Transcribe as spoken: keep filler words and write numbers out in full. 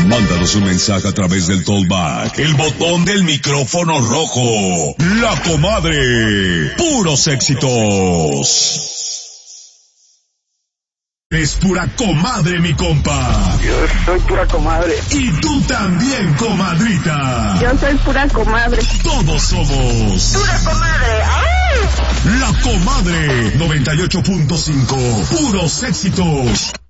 Mándanos un mensaje a través del Tollback, el botón del micrófono rojo. La Comadre. Puros éxitos. Es pura comadre, mi compa. Yo soy pura comadre. Y tú también, comadrita. Yo soy pura comadre. Todos somos Pura comadre. ¡Ay! La Comadre noventa y ocho punto cinco. Puros éxitos.